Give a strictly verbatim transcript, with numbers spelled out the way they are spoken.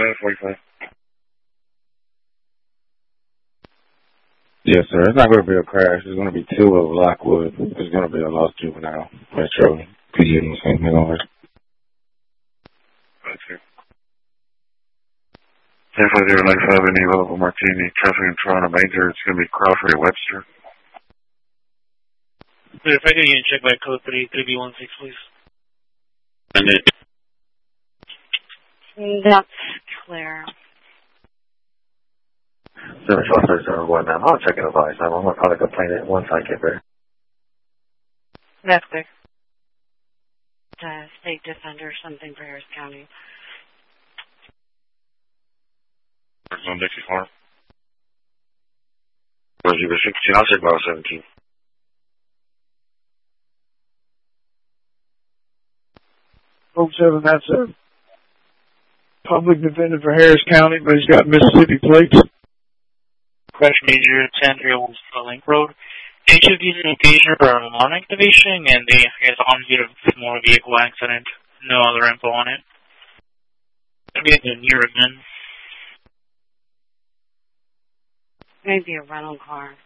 five forty-five. Yes, sir. It's not going to be a crash. It's going to be two of Lockwood. It's going to be a lost juvenile. Metro. P G and Saint Miller. Okay. ten five zero nine five, any available Martini, traffic in Toronto Major. It's going to be Crawford at Webster. If I could get check by code three three B one six, please. And then. That's clear. seven twelve thirty seven one, ma'am. I'll check it out. I'm going to probably complain it once I get there. That's clear. Uh, state defender, something for Harris County. On Dixie Farm. Was you sixteen? I'll check about seventeen. oh seven, that's a public defender for Harris County, but he's got Mississippi plates. Crash Major ten three oh one Link Road. Each of these locations are on activation, and they have on here a motor vehicle accident. No other info on it. Maybe a near again. Maybe a rental car.